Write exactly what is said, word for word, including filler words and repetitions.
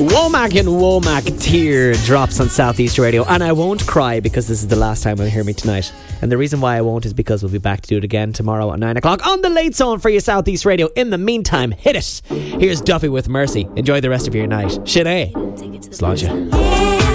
Womack and Womack tear drops on Southeast Radio, and I won't cry because this is the last time you'll hear me tonight. And the reason why I won't is because we'll be back to do it again tomorrow at nine o'clock on the Late Zone for your Southeast Radio. In the meantime, hit it. Here's Duffy with Mercy. Enjoy the rest of your night. Sinead, Slàinte.